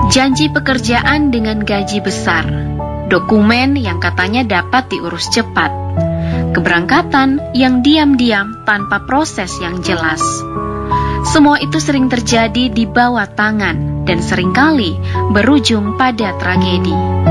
Janji pekerjaan dengan gaji besar, dokumen yang katanya dapat diurus cepat, keberangkatan yang diam-diam tanpa proses yang jelas. Semua itu sering terjadi di bawah tangan dan seringkali berujung pada tragedi.